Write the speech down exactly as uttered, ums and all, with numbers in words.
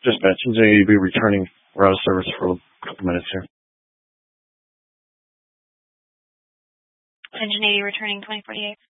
Dispatch, engineer, you'll be returning. We're out of service for a couple minutes here. Engineer, returning twenty forty-eight.